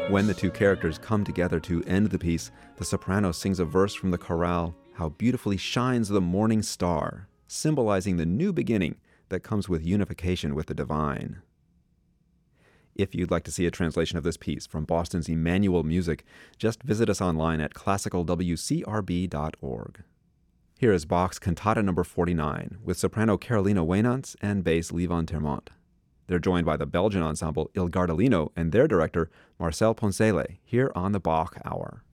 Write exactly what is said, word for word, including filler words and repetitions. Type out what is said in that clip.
When the two characters come together to end the piece, the soprano sings a verse from the chorale, "How beautifully shines the morning star," symbolizing the new beginning that comes with unification with the divine. If you'd like to see a translation of this piece from Boston's Emmanuel Music, just visit us online at classical w c r b dot org. Here is Bach's Cantata number forty-nine, with soprano Carolina Wainants and bass Levon Termont. They're joined by the Belgian ensemble Il Gardellino and their director, Marcel Poncele, here on the Bach Hour.